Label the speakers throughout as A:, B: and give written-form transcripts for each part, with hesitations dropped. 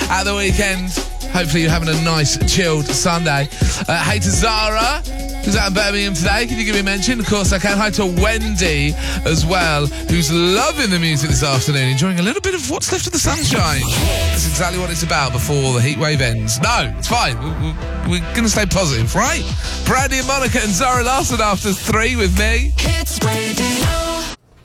A: at the weekend. Hopefully you're having a nice, chilled Sunday. Hey to Zara, who's out in Birmingham today. Can you give me a mention? Of course I can. Hi to Wendy as well, who's loving the music this afternoon, enjoying a little bit of what's left of the sunshine. That's exactly what it's about before the heat wave ends. No, it's fine. We're going to stay positive, right? Brandy and Monica and Zara Larsson after 3 with me.
B: Hits Radio.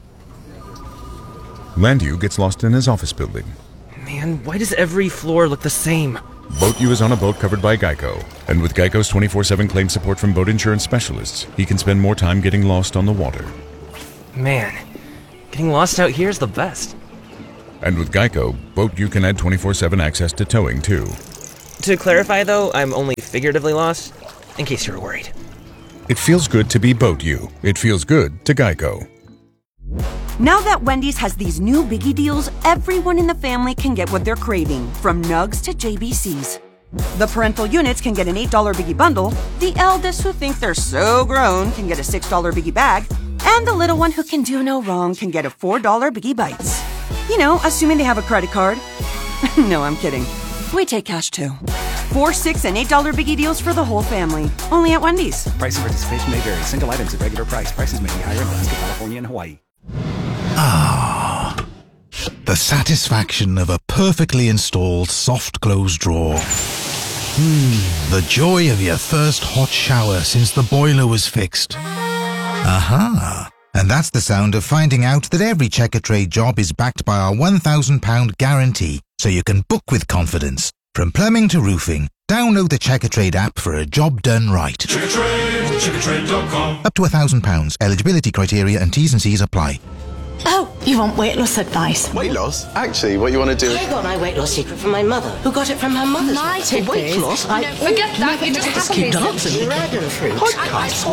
C: Landu gets lost in his office building.
D: Man, why does every floor look the same?
C: Boat U is on a boat covered by Geico. And with Geico's 24/7 claim support from boat insurance specialists, he can spend more time getting lost on the water.
D: Man, getting lost out here is the best.
C: And with Geico, Boat U can add 24/7 access to towing, too.
D: To clarify, though, I'm only figuratively lost, in case you were worried.
C: It feels good to be Boat U. It feels good to Geico.
E: Now that Wendy's has these new biggie deals, everyone in the family can get what they're craving, from nugs to JBCs. The parental units can get an $8 biggie bundle, the eldest who think they're so grown can get a $6 biggie bag, and the little one who can do no wrong can get a $4 biggie bites. You know, assuming they have a credit card. No, I'm kidding. We take cash too. 4, 6, and $8 biggie deals for the whole family. Only at Wendy's.
F: Price and participation may vary. Single items at regular price. Prices may be higher in Alaska, California, and Hawaii.
G: Ah, the satisfaction of a perfectly installed soft close drawer. The joy of your first hot shower since the boiler was fixed. Aha, and that's the sound of finding out that every Checkatrade job is backed by our £1,000 guarantee, so you can book with confidence. From plumbing to roofing, download the Checkatrade app for a job done right.
B: Checkatrade, checkatrade.com.
G: Up to £1,000. Eligibility criteria and T's and C's apply.
H: Oh, you want weight loss advice?
I: Weight loss? Actually, what you want to do...
J: I got my weight loss secret from my mother, who got it from her mother's.
H: My tip
J: weight
H: is...
J: loss?
H: No, forget that. You just
J: keep dancing. Dragon fruit.
H: Podcast.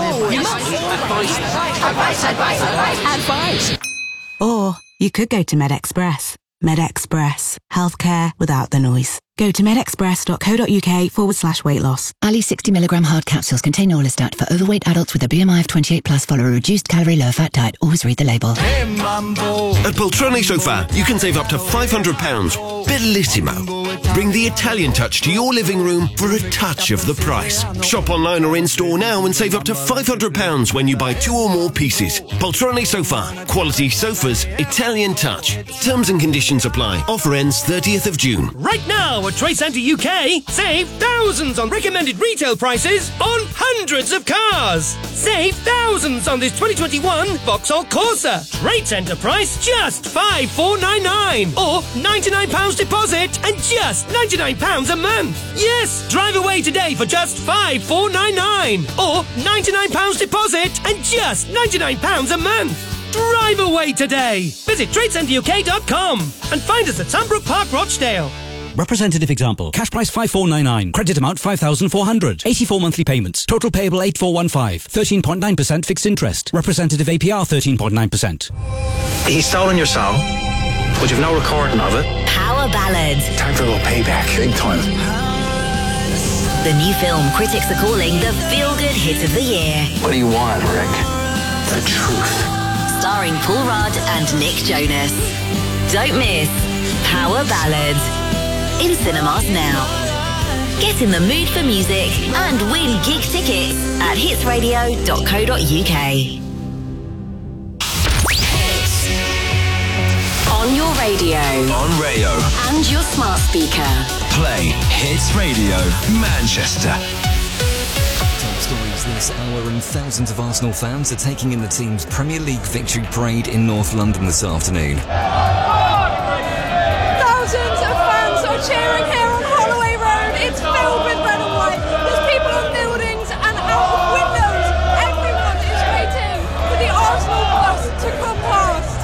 H: Advice.
K: Or you could go to MedExpress. MedExpress. Healthcare without the noise. Go to medexpress.co.uk/weight loss.
L: Ali 60mg hard capsules contain Orlistat for overweight adults with a BMI of 28 plus. Follow a reduced calorie, low fat diet. Always read the label.
B: Hey, Mambo.
M: At Poltrone Sofa, you can save up to £500. Bellissimo. Bring the Italian touch to your living room for a touch of the price. Shop online or in-store now and save up to £500 when you buy 2 or more pieces. Poltrone Sofa. Quality sofas, Italian touch. Terms and conditions apply. Offer ends 30th of June.
N: Right now at Trade Centre UK, save thousands on recommended retail prices on hundreds of cars. Save thousands on this 2021 Vauxhall Corsa. Trade Centre price just £5,499 or £99 deposit and just £99 a month. Yes, drive away today for just £5,499 or £99 deposit and just £99 a month. Drive away today. Visit TradeCentreUK.com and find us at Sunbrook Park, Rochdale.
O: Representative example. Cash price 5499. Credit amount 5,400. 84 monthly payments. Total payable 8415. 13.9% fixed interest. Representative APR 13.9%.
P: He's stolen your song, but you've no recording of it.
L: Power ballads.
P: Time for a little payback. Big time.
L: The new film critics are calling the feel-good hit of the year.
P: What do you want, Rick? The truth.
L: Starring Paul Rudd and Nick Jonas. Don't miss Power Ballads. In cinemas now. Get in the mood for music and win gig tickets at hitsradio.co.uk. On your radio.
B: On Rayo.
L: And your smart speaker.
B: Play Hits Radio Manchester.
Q: Top stories this hour, and thousands of Arsenal fans are taking in the team's Premier League victory parade in North London this afternoon.
R: Thousands of fans are cheering here on Holloway Road. It's filled with red and white. There's people on buildings and out of windows. Everyone is waiting for the Arsenal bus to come past.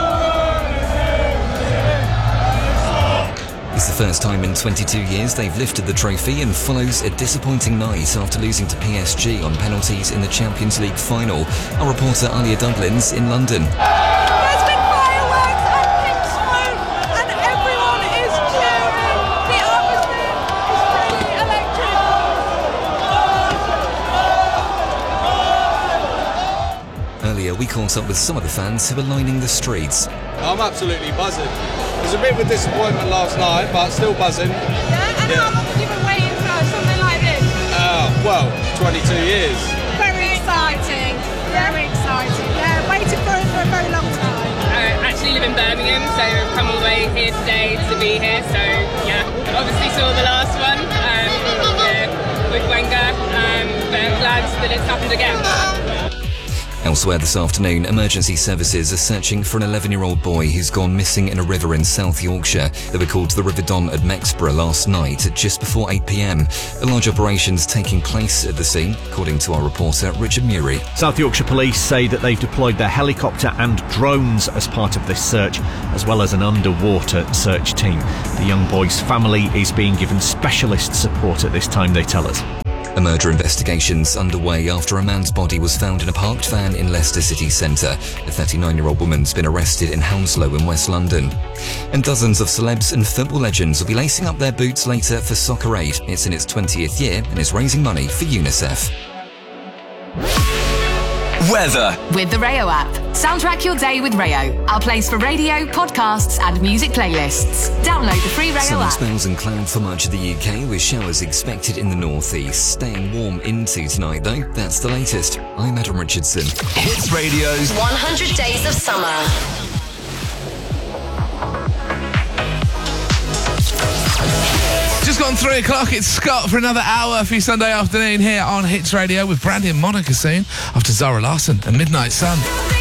Q: It's the first time in 22 years they've lifted the trophy, and follows a disappointing night after losing to PSG on penalties in the Champions League final. Our reporter Alia Dublin's in London.
R: There's been fireworks and pink smoke, and everyone is cheering. The atmosphere is really electric.
Q: Earlier, we we caught up with some of the fans who are lining the streets.
S: I'm absolutely buzzing. It was a bit of a disappointment last night, but still buzzing.
R: Yeah, and how long have you been waiting for something like this?
S: Well, 22 years.
R: Very exciting. Very exciting. Yeah, waited for it for a very long time.
T: I actually live in Birmingham, so I've come all the way here today to be here. So yeah, obviously saw the last one with Wenger, but glad that it's happened again.
Q: Elsewhere this afternoon, emergency services are searching for an 11-year-old boy who's gone missing in a river in South Yorkshire. They were called to the River Don at Mexborough last night at just before 8 p.m. A large operation's taking place at the scene, according to our reporter Richard Murray.
U: South Yorkshire Police say that they've deployed their helicopter and drones as part of this search, as well as an underwater search team. The young boy's family is being given specialist support at this time, they tell us.
Q: A murder investigation's underway after a man's body was found in a parked van in Leicester city centre. A 39-year-old woman's been arrested in Hounslow in West London. And dozens of celebs and football legends will be lacing up their boots later for Soccer Aid. It's in its 20th year and is raising money for UNICEF.
B: Weather.
V: With the Rayo app. Soundtrack your day with Rayo. Our place for radio, podcasts and music playlists. Download the free Rayo
Q: Sunny
V: app.
Q: spells and cloud for much of the UK, with showers expected in the northeast. Staying warm into tonight though. That's the latest. I'm Adam Richardson.
B: Hits Radio's
J: 100 Days of Summer.
A: Just gone 3 o'clock. It's Scott for another hour for your Sunday afternoon here on Hits Radio with Brandy and Monica soon after Zara Larsson and Midnight Sun.